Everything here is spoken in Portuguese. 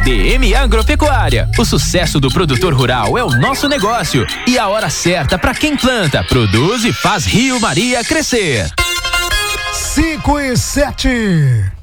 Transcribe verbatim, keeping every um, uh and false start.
D M Agropecuária. O sucesso do produtor rural é o nosso negócio e a hora certa para quem planta, produz e faz Rio Maria crescer. Cinco e sete.